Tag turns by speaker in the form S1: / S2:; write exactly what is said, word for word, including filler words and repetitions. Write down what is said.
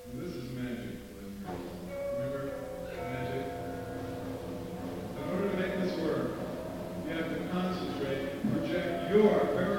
S1: And this is magic. Remember? Magic. In order to make this work, you have to concentrate, project your very